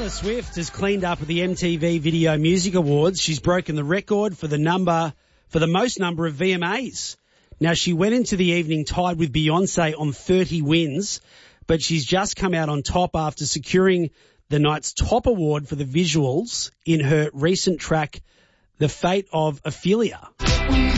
Taylor Swift has cleaned up at the MTV Video Music Awards. She's broken the record for the most number of VMAs. Now, she went into the evening tied with Beyonce on 30 wins, but she's just come out on top after securing the night's top award for the visuals in her recent track, The Fate of Ophelia.